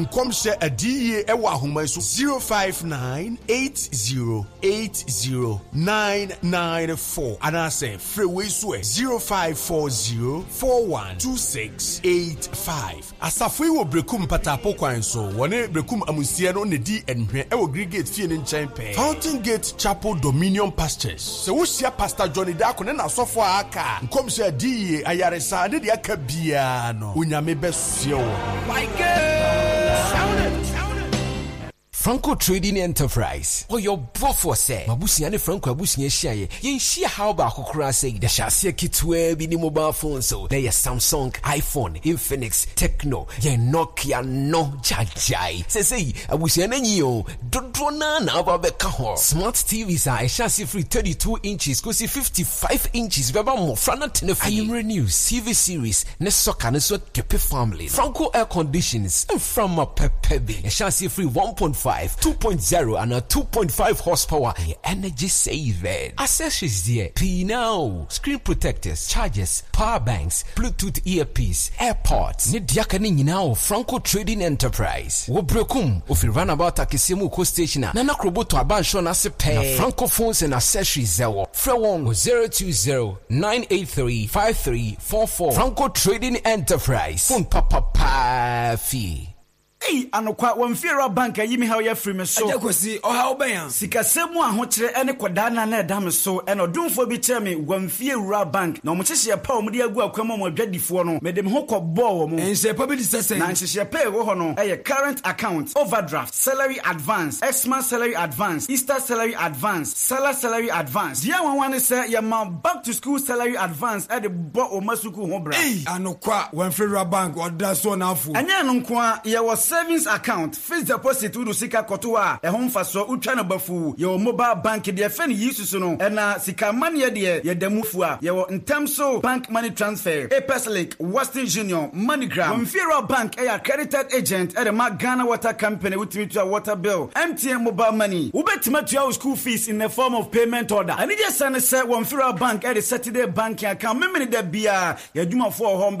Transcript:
Nkomshe adiye ewa ahoma so 05980809994 anase freeway so 0540412685 asafo wo brekum patapo kwan so wone brekum amusie no ne di enhwe ewo Grigate fie ne nchen pe Fountain Gate Chapel Dominion Pastures se wo hia Pastor Johnny Dako ne na sofo aka nkomshe adiye ayaresa ne de aka bia no onyame besuye wo Franco Trading Enterprise. Oh, your bofo say. Mabusiane Franco abusiane shiaye. Yen shia how ba kokura say. The shasia kitwe bi ni mobile phone so. There is Samsung, iPhone, Infinix, Tecno, yen Nokia no jajai. Say abusiane nyo. Dodrona na ba be kaho. Smart TVs are shasi free 32 inches kosi 55 inches. Beba mo frana tenefi. I am renew TV series. Ne soka ne so tepe family. Franco air conditions. From a pepebi. Shasi free 1.5. 2.0 and a 2.5 horsepower energy saving. Accessories there. P now. Screen protectors, chargers, power banks, Bluetooth earpiece, AirPods. Nidiaka ni now Franco Trading Enterprise. Wo brekum ofi runabout Akisimu Co station na na krobo to abansho na sepe. Na Franco phones and accessories zewo. Frewon 020-983-5344. Franco Trading Enterprise. Phone papa fi. Hey, anokwa wamfira bank yimi ha ya free me so. Ajakosi o ha oban. Sikasemu ahokire ene kwadana na edam so ene odumfo bi kire me wamfira bank. Na omochehye pa omudi agu akwama mo adwadifo no. Mede me hokọ bo mo. Ense pa bi disese. Na nhehye pa wo ho no. Eye current account, overdraft, salary advance, Xmas salary advance, Easter salary advance, Salah salary advance. Dia wanwane se ye ma back to school salary advance e de bo o masuku ho bra. Hey, anokwa wamfira bank oda so na afu. Anya no nkoa ye was savings account, fixed deposit udu sika kotoa e homfa so utwa na bafu ye mobile bank de fe ne yisusu no e na sika mane de ye damufu a ye ntem so bank money transfer Epeslink, Western Union, MoneyGram, Wamfira bank e accredited agent e de Ghana Water Company with to water bill, MTN mobile money ubetima to your school fees in the form of payment order. And just say Wamfira bank e de Saturday banking account memene de bia ye dwuma for home